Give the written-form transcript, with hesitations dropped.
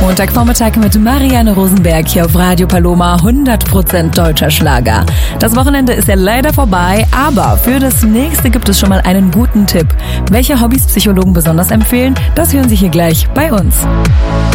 Montagvormittag mit Marianne Rosenberg hier auf Radio Paloma, 100% deutscher Schlager. Das Wochenende ist ja leider vorbei, aber für das nächste gibt es schon mal einen guten Tipp. Welche Hobbys Psychologen besonders empfehlen, das hören Sie hier gleich bei uns.